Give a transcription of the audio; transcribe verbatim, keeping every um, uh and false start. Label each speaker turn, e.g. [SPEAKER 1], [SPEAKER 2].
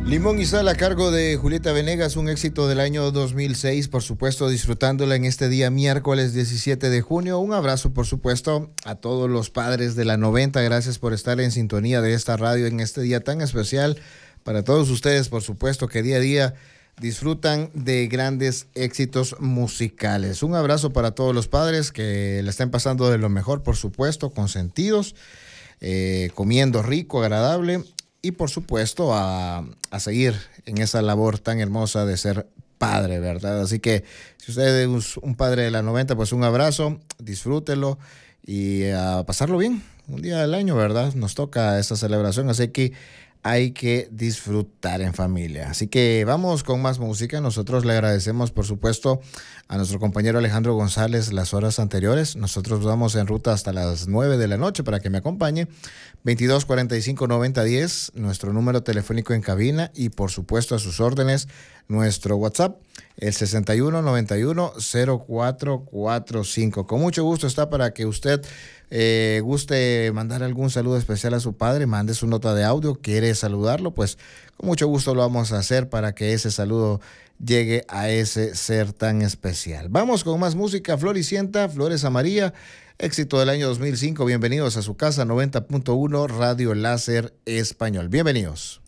[SPEAKER 1] Limón y Sal a cargo de Julieta Venegas, un éxito del año dos mil seis, por supuesto, disfrutándola en este día miércoles diecisiete de junio. Un abrazo, por supuesto, a todos los padres de la noventa. Gracias por estar en sintonía de esta radio en este día tan especial. Para todos ustedes, por supuesto, que día a día disfrutan de grandes éxitos musicales. Un abrazo para todos los padres que la estén pasando de lo mejor, por supuesto, consentidos, eh, comiendo rico, agradable. Y por supuesto a, a seguir en esa labor tan hermosa de ser padre, ¿verdad? Así que si usted es un padre de la noventa, pues un abrazo, disfrútelo y a pasarlo bien. Un día del año, ¿verdad? Nos toca esta celebración, así que hay que disfrutar en familia. Así que vamos con más música. Nosotros le agradecemos, por supuesto, a nuestro compañero Alejandro González las horas anteriores. Nosotros vamos en ruta hasta las nueve de la noche para que me acompañe. veintidós cuarenta y cinco noventa diez, nuestro número telefónico en cabina y, por supuesto, a sus órdenes, nuestro WhatsApp, el sesenta y uno noventa y uno cero cuatro cuarenta y cinco. Con mucho gusto está para que usted eh, guste mandar algún saludo especial a su padre, mande su nota de audio, quiere saludarlo, pues con mucho gusto lo vamos a hacer para que ese saludo llegue a ese ser tan especial. Vamos con más música. Floricienta, Flores a María, éxito del año dos mil cinco. Bienvenidos a su casa, noventa punto uno Radio Láser Español. Bienvenidos.